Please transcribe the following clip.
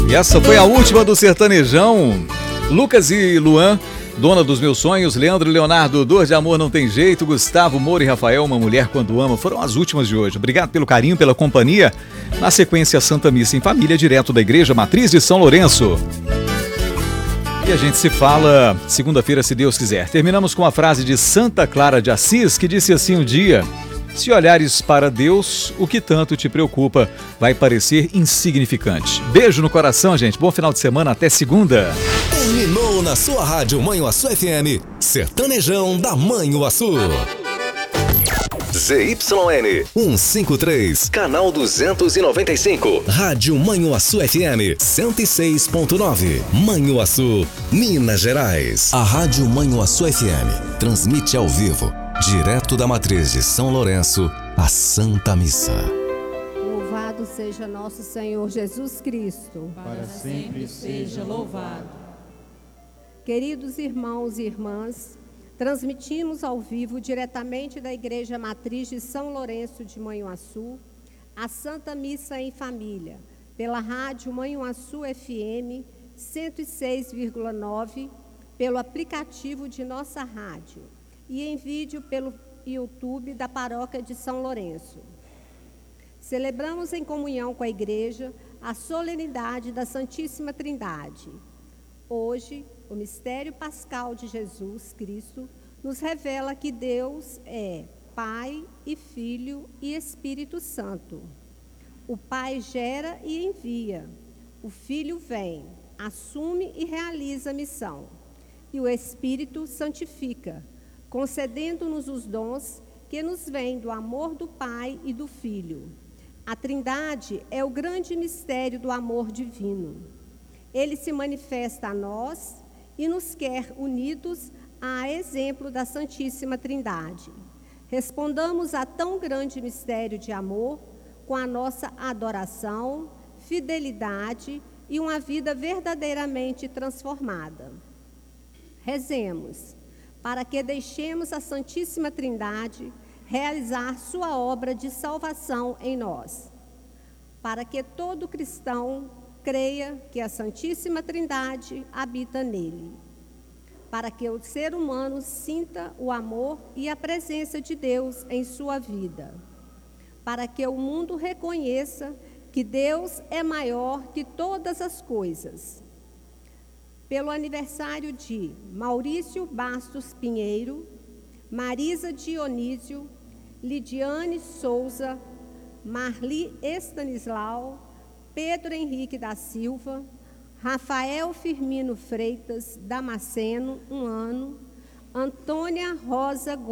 E essa foi a última do Sertanejão. Lucas e Luan, Dona dos Meus Sonhos, Leandro e Leonardo, Dor de Amor Não Tem Jeito, Gustavo, Moura e Rafael, Uma Mulher Quando Ama, foram as últimas de hoje. Obrigado pelo carinho, pela companhia. Na sequência, Santa Missa em Família, direto da Igreja Matriz de São Lourenço. E a gente se fala segunda-feira, se Deus quiser. Terminamos com a frase de Santa Clara de Assis, que disse assim um dia: se olhares para Deus, o que tanto te preocupa vai parecer insignificante. Beijo no coração, gente. Bom final de semana. Até segunda. Terminou na sua rádio Manhuaçu FM, Sertanejão da Manhuaçu. ZYN 153, canal 295. Rádio Manhuaçu FM 106.9. Manhuaçu, Minas Gerais. A Rádio Manhuaçu FM transmite ao vivo, direto da Matriz de São Lourenço, a Santa Missa. Louvado seja nosso Senhor Jesus Cristo. Para sempre seja louvado. Queridos irmãos e irmãs, transmitimos ao vivo, diretamente da Igreja Matriz de São Lourenço de Manhuaçu, a Santa Missa em Família, pela Rádio Manhuaçu FM 106,9, pelo aplicativo de nossa rádio e em vídeo pelo YouTube da Paróquia de São Lourenço. Celebramos em comunhão com a Igreja a solenidade da Santíssima Trindade. Hoje, o mistério pascal de Jesus Cristo nos revela que Deus é Pai e Filho e Espírito Santo. O Pai gera e envia, o Filho vem, assume e realiza a missão, e o Espírito santifica, concedendo-nos os dons que nos vêm do amor do Pai e do Filho. A Trindade é o grande mistério do amor divino. Ele se manifesta a nós e nos quer unidos a exemplo da Santíssima Trindade. Respondamos a tão grande mistério de amor com a nossa adoração, fidelidade e uma vida verdadeiramente transformada. Rezemos para que deixemos a Santíssima Trindade realizar sua obra de salvação em nós, para que todo cristão creia que a Santíssima Trindade habita nele, para que o ser humano sinta o amor e a presença de Deus em sua vida, para que o mundo reconheça que Deus é maior que todas as coisas. Pelo aniversário de Maurício Bastos Pinheiro, Marisa Dionísio, Lidiane Souza, Marli Estanislau, Pedro Henrique da Silva, Rafael Firmino Freitas Damasceno, 1 ano, Antônia Rosa